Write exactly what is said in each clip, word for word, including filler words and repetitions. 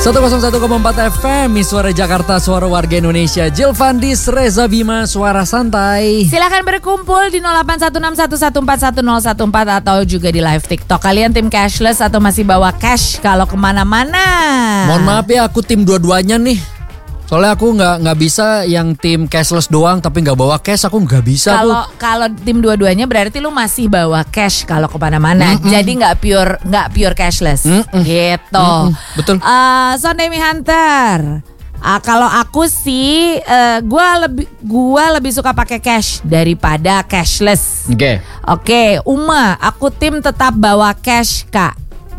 seratus satu koma empat F M, Suara Jakarta, suara warga Indonesia. Jilvandis, Reza Bima, suara santai. Silakan berkumpul di nol delapan satu enam satu satu empat satu nol satu empat atau juga di live TikTok. Kalian tim cashless atau masih bawa cash kalau kemana-mana? Mohon maaf ya, aku tim dua-duanya nih. Soalnya aku nggak nggak bisa yang tim cashless doang tapi nggak bawa cash, aku nggak bisa. Kalau kalau tim dua-duanya berarti lu masih bawa cash kalau kemana-mana. Mm-mm. Jadi nggak pure nggak pure cashless. Mm-mm. Gitu. Mm-mm. Betul. Uh, Sondemi Hunter. Uh, kalau aku sih, uh, gue lebih gua lebih suka pakai cash daripada cashless. Oke. Okay. Oke, okay, Uma, aku tim tetap bawa cash kak.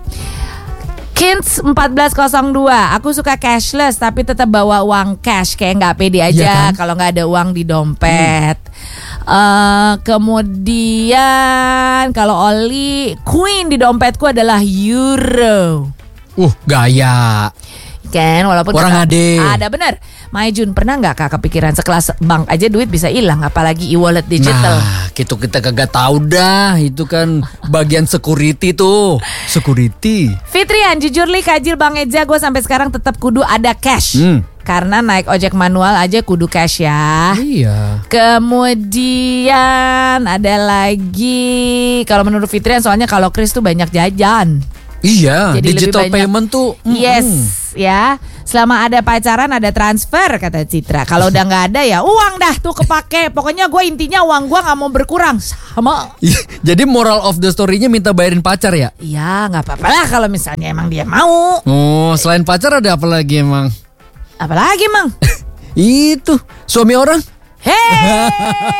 Kins empat belas nol dua, aku suka cashless tapi tetap bawa uang cash, kayak nggak pede aja ya kan? Kalau nggak ada uang di dompet. Hmm. Uh, kemudian kalau Oli, Queen di dompetku adalah euro. Uh, gaya. Kan walaupun orang ade. Ada benar. Maijun, pernah nggak kak kepikiran sekelas bank aja duit bisa hilang, apalagi e-wallet digital? Nah, gitu kita kagak tahu dah. Itu kan bagian security tuh, security. Fitrian, jujur li kajil Bang Eja, gue sampai sekarang tetap kudu ada cash. Hmm. Karena naik ojek manual aja kudu cash ya. Iya. Kemudian ada lagi, kalau menurut Fitrian soalnya kalau Chris tuh banyak jajan. Iya, jadi digital payment tuh. Mm, yes, ya. Selama ada pacaran ada transfer kata Citra. Kalau udah nggak ada ya uang dah tuh kepake. Pokoknya gue intinya uang gue nggak mau berkurang sama. Jadi moral of the story-nya minta bayarin pacar ya? Iya, nggak apa-apa lah kalau misalnya emang dia mau. Oh, selain pacar ada apa lagi emang? Apa lagi emang? Itu suami orang. Hei.